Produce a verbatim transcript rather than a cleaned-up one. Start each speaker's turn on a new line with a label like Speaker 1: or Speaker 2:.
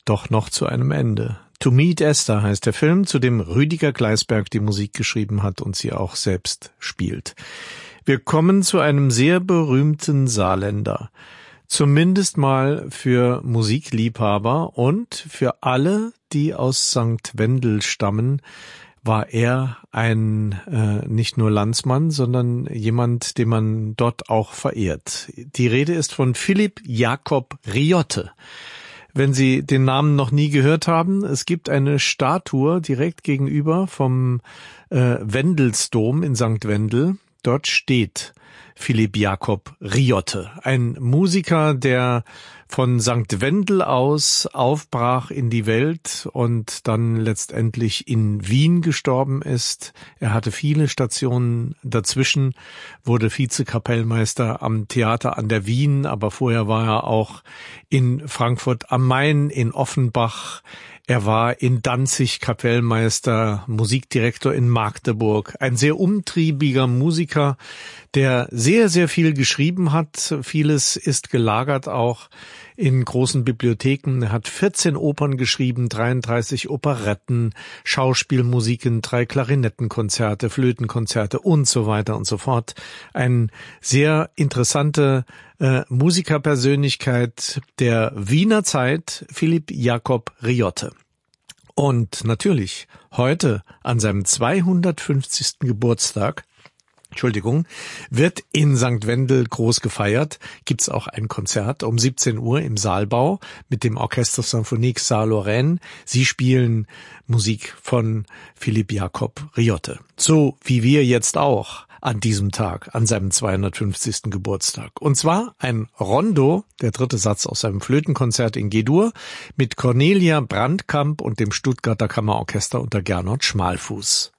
Speaker 1: doch noch zu einem Ende. To Meet Esther heißt der Film, zu dem Rüdiger Gleisberg die Musik geschrieben hat und sie auch selbst spielt. Wir kommen zu einem sehr berühmten Saarländer. Zumindest mal für Musikliebhaber und für alle, die aus Sankt Wendel stammen, war er ein äh, nicht nur Landsmann, sondern jemand, den man dort auch verehrt. Die Rede ist von Philipp Jakob Riotte. Wenn Sie den Namen noch nie gehört haben, es gibt eine Statue direkt gegenüber vom äh, Wendelsdom in Sankt Wendel. Dort steht Philipp Jakob Riotte, ein Musiker, der von Sankt Wendel aus aufbrach in die Welt und dann letztendlich in Wien gestorben ist. Er hatte viele Stationen dazwischen, wurde Vizekapellmeister am Theater an der Wien, aber vorher war er auch in Frankfurt am Main, in Offenbach. Er war in Danzig Kapellmeister, Musikdirektor in Magdeburg. Ein sehr umtriebiger Musiker, der sehr, sehr viel geschrieben hat. Vieles ist gelagert auch in großen Bibliotheken. Er hat vierzehn Opern geschrieben, dreiunddreißig Operetten, Schauspielmusiken, drei Klarinettenkonzerte, Flötenkonzerte und so weiter und so fort. Ein sehr interessante äh, Musikerpersönlichkeit der Wiener Zeit, Philipp Jakob Riotte. Und natürlich heute an seinem zweihundertfünfzigsten Geburtstag, Entschuldigung, wird in Sankt Wendel groß gefeiert. Gibt's auch ein Konzert um siebzehn Uhr im Saalbau mit dem Orchestre Symphonique Saar-Lorraine. Sie spielen Musik von Philipp Jakob Riotte. So wie wir jetzt auch an diesem Tag, an seinem zweihundertfünfzigsten Geburtstag. Und zwar ein Rondo, der dritte Satz aus seinem Flötenkonzert in G-Dur, mit Cornelia Brandkamp und dem Stuttgarter Kammerorchester unter Gernot Schmalfuß.